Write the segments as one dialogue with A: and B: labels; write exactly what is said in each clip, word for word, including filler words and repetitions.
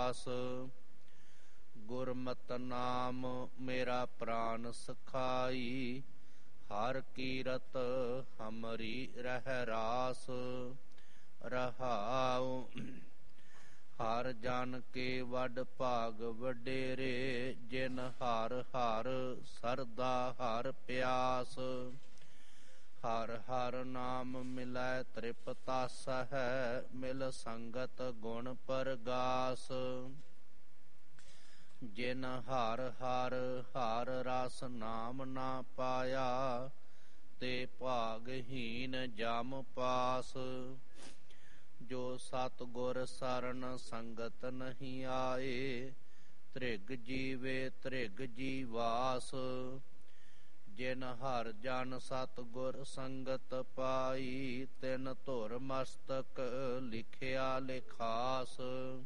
A: ਪਾਸ। ਗੁਰਮਤਿ ਨਾਮ ਮੇਰਾ ਪ੍ਰਾਨ ਸਖਾਈ, ਹਰਿ ਕੀਰਤ ਹਮਰੀ ਰਹਿ ਰਾਸ। ਰਹਾਉ ਹਰਿ ਜਨ ਕੇ ਵਡ ਭਾਗ ਵਡੇਰੇ, ਜਿਨ ਹਰਿ ਹਰਿ ਸਰਦਾ ਹਰਿ ਪਿਆਸ। ਹਰਿ ਹਰਿ ਨਾਮ ਮਿਲੈ ਤ੍ਰਿਪਤਾਸਹਿ, ਮਿਲ ਸੰਗਤ ਗੁਣ ਪਰਗਾਸ। ਜਿਨ ਹਰਿ ਹਰਿ ਹਰਿ ਰਸ ਨਾਮ ਨਾ ਪਾਇਆ, ਤੇ ਭਾਗਹੀਨ ਜਮ ਪਾਸ। ਜੋ ਸਤਿਗੁਰ ਸਰਣ ਸੰਗਤ ਨਹੀਂ ਆਏ, ਤ੍ਰਿਗ ਜੀਵੇ ਤ੍ਰਿਗ ਜੀਵਾਸ। ਜਿਨ ਹਰਿ ਜਨ ਸਤਿਗੁਰ ਸੰਗਤ ਪਾਈ, ਤਿਨ ਧੁਰ ਮਸਤਕ ਲਿਖਿਆ ਲਿਖਾਸ।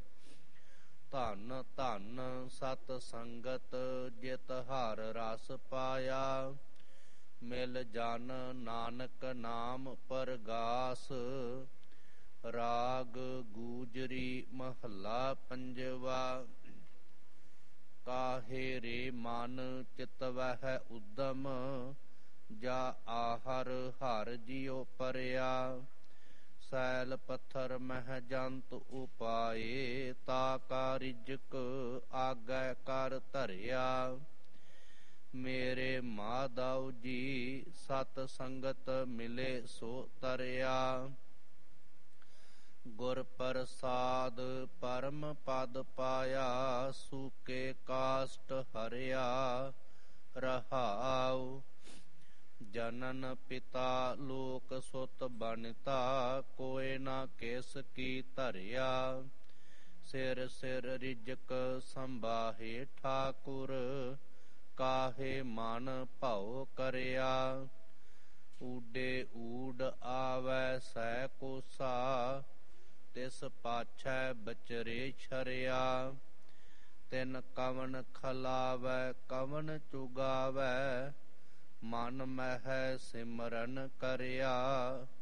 A: ਧੰਨ ਧੰਨ ਸਤ ਸੰਗਤ ਜਿਤ ਹਰਿ ਰਸ ਪਾਇਆ, ਮਿਲ ਜਨ ਨਾਨਕ ਨਾਮ ਪਰਗਾਸ। ਰਾਗ ਗੂਜਰੀ ਮਹੱਲਾ ਪੰਜਵਾ। ਕਾਹੇ ਰੇ ਮਨ ਚਿਤਵਹਿ ਉਦਮ, ਜਾ ਆਹਰ ਹਰਿ ਜਿਉ ਪਰਿਆ। ਸੈਲ ਪੱਥਰ ਮਹਿ ਜੰਤ ਉਪਾਏ, ਤਾ ਕਾ ਰਿਜਕ ਆਗੈ ਕਰ ਧਰਿਆ। ਮੇਰੇ ਮਾਧਵ ਜੀ ਸਤ ਸੰਗਤ ਮਿਲੇ ਸੋ ਤਰਿਆ। ਗੁਰ ਪ੍ਰਸਾਦ ਪਰਮ ਪਦ ਪਾਇਆ, ਸੂਕੇ ਕਾਸ਼ਟ ਹਰਿਆ। ਰਹਾਉ ਜਨਨ ਪਿਤਾ ਲੋਕ ਸੁਤ ਬਨਿਤਾ, ਕੋਇ ਨਾ ਕਿਸ ਕੀ ਧਰਿਆ। ਸਿਰ ਸਿਰ ਰਿਜਕ ਸੰਭਾਹੇ ਠਾਕੁਰ, ਕਾਹੇ ਮਨ ਭਉ ਕਰਿਆ। ਊਡੇ ਊਡ ਆਵੈ ਸੈ ਕੋਸਾ, ਤਿਸ ਪਾਛੈ ਬਚਰੇ ਛਰਿਆ। ਤਿਨ ਕਵਨ ਖਲਾਵੈ ਕਵਨ ਚੁਗਾਵੈ, ਮਨ ਮਹਿ ਸਿਮਰਨ ਕਰਿਆ।